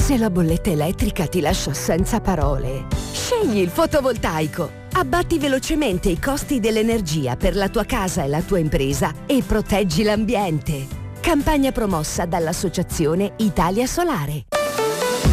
Se la bolletta elettrica ti lascia senza parole, scegli il fotovoltaico. Abbatti velocemente i costi dell'energia per la tua casa e la tua impresa e proteggi l'ambiente. Campagna promossa dall'Associazione Italia Solare.